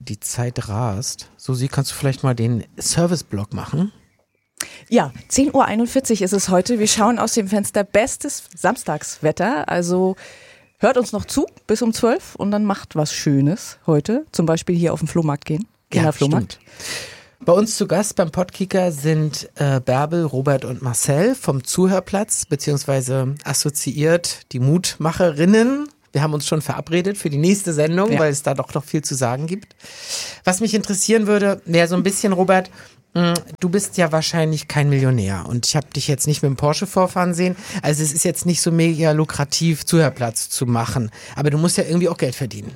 Die Zeit rast. Susi, kannst du vielleicht mal den Service-Blog machen? Ja, 10:41 Uhr ist es heute. Wir schauen aus dem Fenster, bestes Samstagswetter. Also hört uns noch zu bis um 12 und dann macht was Schönes heute. Zum Beispiel hier auf den Flohmarkt gehen. Kinderflohmarkt. Bei uns zu Gast beim Podkicker sind Bärbel, Robert und Marcel vom Zuhörplatz, beziehungsweise assoziiert die Mutmacherinnen. Wir haben uns schon verabredet für die nächste Sendung, weil es da doch noch viel zu sagen gibt. Was mich interessieren würde, wäre so ein bisschen, Robert, du bist ja wahrscheinlich kein Millionär und ich habe dich jetzt nicht mit dem Porsche vorfahren sehen. Also es ist jetzt nicht so mega lukrativ, Zuhörplatz zu machen. Aber du musst ja irgendwie auch Geld verdienen.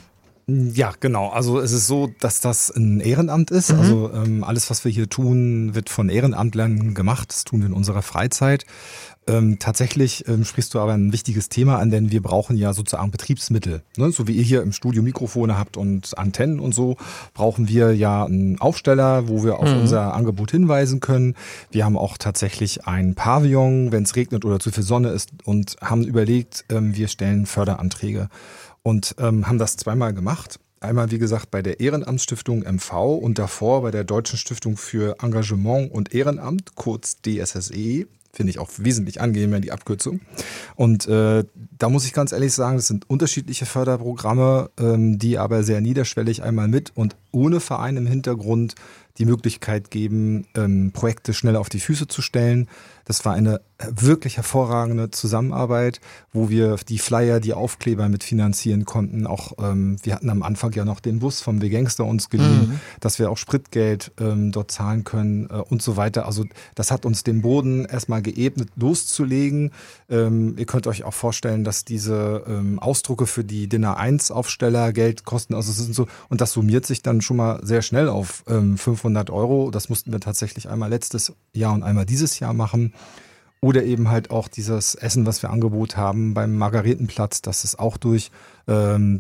Ja, genau. Also es ist so, dass das ein Ehrenamt ist. Also alles, was wir hier tun, wird von Ehrenamtlern gemacht. Das tun wir in unserer Freizeit. Tatsächlich sprichst du aber ein wichtiges Thema an, denn wir brauchen ja sozusagen Betriebsmittel. Ne? So wie ihr hier im Studio Mikrofone habt und Antennen und so, brauchen wir ja einen Aufsteller, wo wir auf unser Angebot hinweisen können. Wir haben auch tatsächlich ein Pavillon, wenn es regnet oder zu viel Sonne ist, und haben überlegt, wir stellen Förderanträge. Und haben das zweimal gemacht. Einmal, wie gesagt, bei der Ehrenamtsstiftung MV und davor bei der Deutschen Stiftung für Engagement und Ehrenamt, kurz DSSE. Finde ich auch wesentlich angenehmer, die Abkürzung. Und da muss ich ganz ehrlich sagen, das sind unterschiedliche Förderprogramme, die aber sehr niederschwellig einmal mit und ohne Verein im Hintergrund die Möglichkeit geben, Projekte schnell auf die Füße zu stellen. Das war eine wirklich hervorragende Zusammenarbeit, wo wir die Flyer, die Aufkleber mitfinanzieren konnten. Auch wir hatten am Anfang ja noch den Bus vom W-Gangster uns geliehen, dass wir auch Spritgeld dort zahlen können und so weiter. Also das hat uns den Boden erstmal geebnet, loszulegen. Ihr könnt euch auch vorstellen, dass diese Ausdrucke für die Dinner 1 Aufsteller Geld kosten. Also es sind so, und das summiert sich dann schon mal sehr schnell auf 500 Euro. Das mussten wir tatsächlich einmal letztes Jahr und einmal dieses Jahr machen. Oder eben halt auch dieses Essen, was wir Angebot haben beim Margaretenplatz, das ist auch durch den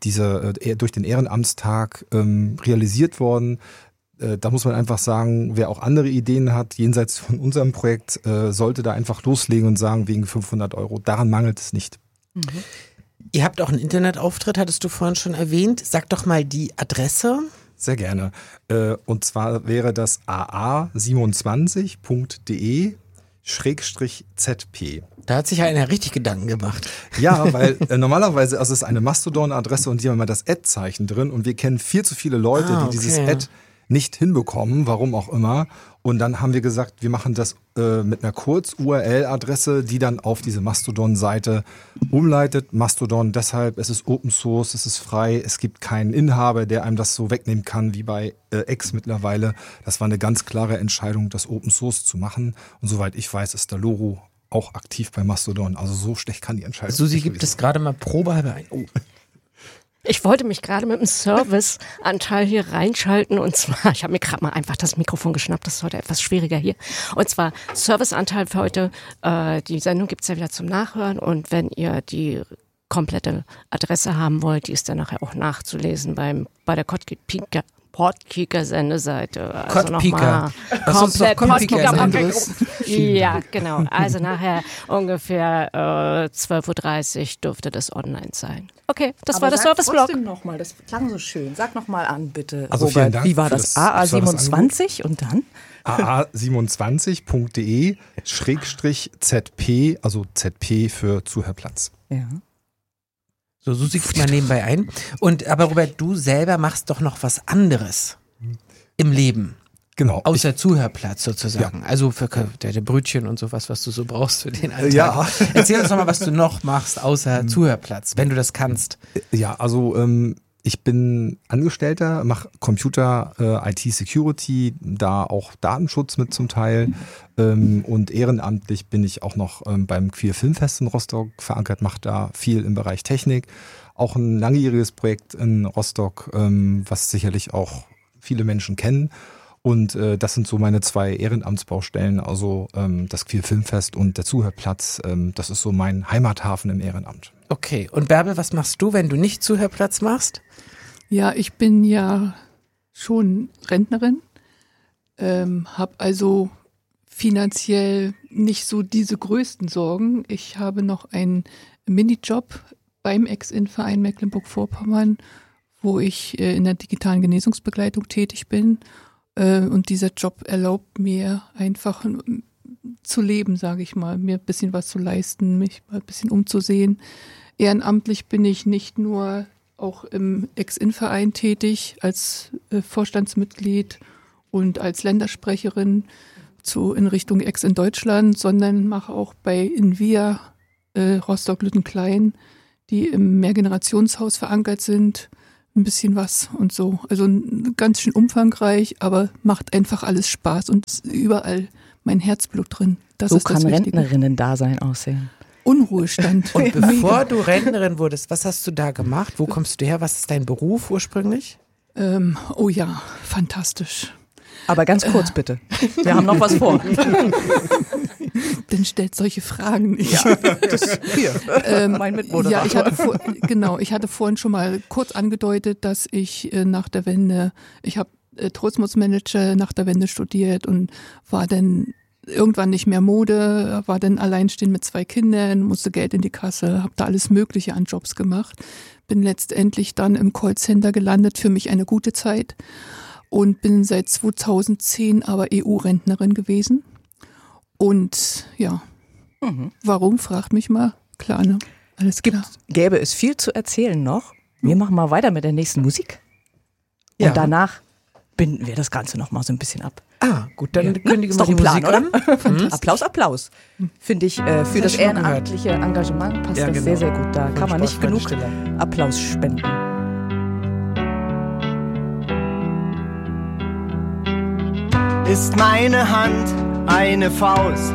Ehrenamtstag realisiert worden. Da muss man einfach sagen, wer auch andere Ideen hat, jenseits von unserem Projekt, sollte da einfach loslegen und sagen, wegen 500 Euro, daran mangelt es nicht. Ihr habt auch einen Internetauftritt, hattest du vorhin schon erwähnt. Sag doch mal die Adresse. Sehr gerne. Und zwar wäre das aa27.de/ZP. Da hat sich ja einer richtig Gedanken gemacht. Ja, weil normalerweise, also es ist eine Mastodon-Adresse und die haben immer das Ad-Zeichen drin und wir kennen viel zu viele Leute, die dieses Ad nicht hinbekommen, warum auch immer. Und dann haben wir gesagt, wir machen das mit einer Kurz-URL-Adresse, die dann auf diese Mastodon-Seite umleitet. Mastodon deshalb, es ist Open Source, es ist frei, es gibt keinen Inhaber, der einem das so wegnehmen kann wie bei X mittlerweile. Das war eine ganz klare Entscheidung, das Open Source zu machen. Und soweit ich weiß, ist der Loro auch aktiv bei Mastodon. Also so schlecht kann die Entscheidung Susi gibt es gerade mal probehalber ein. Oh. Ich wollte mich gerade mit dem Serviceanteil hier reinschalten und zwar, ich habe mir gerade mal einfach das Mikrofon geschnappt, das ist heute etwas schwieriger hier. Und zwar Serviceanteil für heute, die Sendung gibt's ja wieder zum Nachhören und wenn ihr die komplette Adresse haben wollt, die ist dann nachher auch nachzulesen bei der Podkicker-Sendeseite. Also nochmal komplett Podkicker. Ja, genau. Also nachher ungefähr 12:30 Uhr dürfte das online sein. Okay, das war der Serviceblog. Nochmal, das klang so schön. Sag nochmal an, bitte, also Robert. Dank wie war das? AA27 und dann? aa27.de/ZP, also ZP für Zuhörplatz. Ja. So, Susi guckt mal nebenbei ein. Aber Robert, du selber machst doch noch was anderes im Leben. Genau. Außer Zuhörplatz sozusagen. Ja. Also für der Brötchen und sowas, was du so brauchst für den Alltag. Ja. Erzähl uns doch mal, was du noch machst außer Zuhörplatz, wenn du das kannst. Ja, also ich bin Angestellter, mache Computer, IT-Security, da auch Datenschutz mit zum Teil. Und ehrenamtlich bin ich auch noch beim Queer Filmfest in Rostock verankert, mache da viel im Bereich Technik. Auch ein langjähriges Projekt in Rostock, was sicherlich auch viele Menschen kennen. Und das sind so meine 2 Ehrenamtsbaustellen, also das Queer Filmfest und der Zuhörplatz. Das ist so mein Heimathafen im Ehrenamt. Okay, und Bärbel, was machst du, wenn du nicht Zuhörplatz machst? Ja, ich bin ja schon Rentnerin, habe also finanziell nicht so diese größten Sorgen. Ich habe noch einen Minijob beim Ex-In-Verein Mecklenburg-Vorpommern, wo ich in der digitalen Genesungsbegleitung tätig bin. Und dieser Job erlaubt mir einfach zu leben, sage ich mal, mir ein bisschen was zu leisten, mich mal ein bisschen umzusehen. Ehrenamtlich bin ich nicht nur auch im Ex-In-Verein tätig als Vorstandsmitglied und als Ländersprecherin in Richtung Ex in Deutschland, sondern mache auch bei Invia Rostock-Lüttenklein, die im Mehrgenerationshaus verankert sind, ein bisschen was und so. Also ganz schön umfangreich, aber macht einfach alles Spaß und ist überall mein Herzblut drin. Das So ist das kann Wichtige. Rentnerinnen-Dasein aussehen. Unruhestand. Und bevor du Rentnerin wurdest, was hast du da gemacht? Wo kommst du her? Was ist dein Beruf ursprünglich? Oh ja, fantastisch. Aber ganz kurz bitte. Wir haben noch was vor. Denn stellt solche Fragen nicht. Ja, das hier. Mein Mitmoderator. Ja, ich hatte vorhin schon mal kurz angedeutet, dass ich nach der Wende, ich habe Tourismusmanager nach der Wende studiert und war dann irgendwann nicht mehr Mode, war dann alleinstehend mit 2 Kindern, musste Geld in die Kasse, habe da alles Mögliche an Jobs gemacht, bin letztendlich dann im Callcenter gelandet, für mich eine gute Zeit und bin seit 2010 aber EU-Rentnerin gewesen. Und ja, warum, fragt mich mal. Klar, ne? Alles klar. Gäbe es viel zu erzählen noch. Wir machen mal weiter mit der nächsten Musik. Und Ja. danach binden wir das Ganze noch mal so ein bisschen ab. Ah, gut, dann kündigen Ist wir doch die ein Plan, Musik an. Applaus, Applaus. Finde ich, für das schon mal gehört. ehrenamtliche Engagement passt Ja, das genau. sehr, sehr gut. Da Von kann man nicht genug Sportförderstelle. Applaus spenden. Ist meine Hand eine Faust,